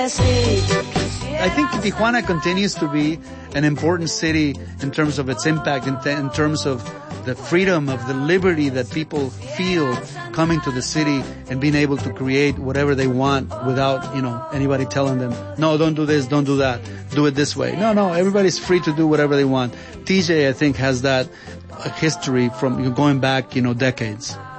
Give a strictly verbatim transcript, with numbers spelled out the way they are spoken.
I think Tijuana continues to be an important city in terms of its impact, in, th- in terms of the freedom, of the liberty that people feel coming to the city and being able to create whatever they want without, you know, anybody telling them, no, don't do this, don't do that, do it this way. No, no, everybody's free to do whatever they want. T J, I think, has that history from going back, you know, decades.